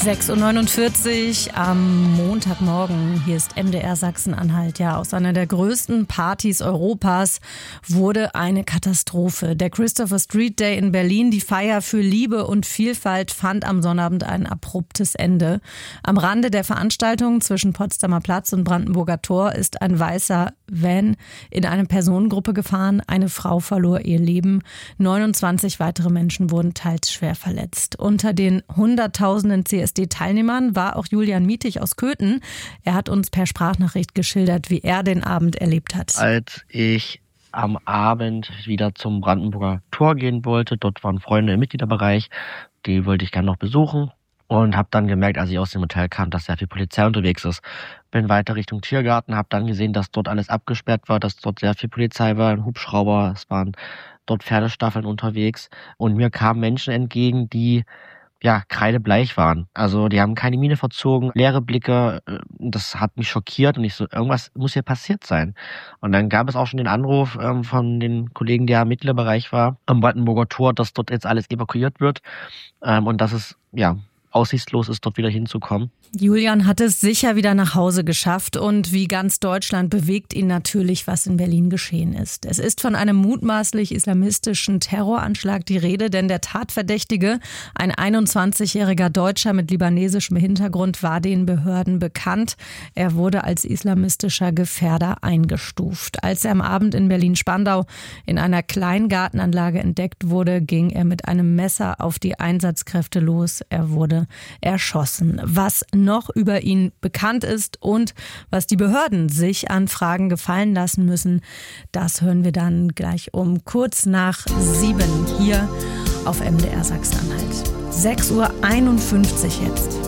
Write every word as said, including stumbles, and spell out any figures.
sechs Uhr neunundvierzig am Montagmorgen. Hier ist M D R Sachsen-Anhalt. Ja, aus einer der größten Partys Europas wurde eine Katastrophe. Der Christopher Street Day in Berlin, die Feier für Liebe und Vielfalt, fand am Sonnabend ein abruptes Ende. Am Rande der Veranstaltung zwischen Potsdamer Platz und Brandenburger Tor ist ein weißer Van in eine Personengruppe gefahren. Eine Frau verlor ihr Leben. neunundzwanzig weitere Menschen wurden teils schwer verletzt. Unter den hunderttausenden C S D-Teilnehmern war auch Julian Mietig aus Köthen. Er hat uns per Sprachnachricht geschildert, wie er den Abend erlebt hat. Als ich am Abend wieder zum Brandenburger Tor gehen wollte, dort waren Freunde im Mitgliederbereich, die wollte ich gerne noch besuchen. Und habe dann gemerkt, als ich aus dem Hotel kam, dass sehr viel Polizei unterwegs ist. Bin weiter Richtung Tiergarten, habe dann gesehen, dass dort alles abgesperrt war, dass dort sehr viel Polizei war, ein Hubschrauber, es waren dort Pferdestaffeln unterwegs. Und mir kamen Menschen entgegen, die ja kreidebleich waren. Also die haben keine Miene verzogen, leere Blicke. Das hat mich schockiert und ich so, irgendwas muss hier passiert sein. Und dann gab es auch schon den Anruf ähm, von den Kollegen, der im Mitgliederbereich war, am Brandenburger Tor, dass dort jetzt alles evakuiert wird ähm, und dass es ja aussichtslos ist, dort wieder hinzukommen. Julian hat es sicher wieder nach Hause geschafft und wie ganz Deutschland bewegt ihn natürlich, was in Berlin geschehen ist. Es ist von einem mutmaßlich islamistischen Terroranschlag die Rede, denn der Tatverdächtige, ein einundzwanzigjähriger Deutscher mit libanesischem Hintergrund, war den Behörden bekannt. Er wurde als islamistischer Gefährder eingestuft. Als er am Abend in Berlin-Spandau in einer Kleingartenanlage entdeckt wurde, ging er mit einem Messer auf die Einsatzkräfte los. Er wurde erschossen. Was noch über ihn bekannt ist und was die Behörden sich an Fragen gefallen lassen müssen, das hören wir dann gleich um kurz nach sieben hier auf M D R Sachsen-Anhalt. sechs Uhr einundfünfzig jetzt.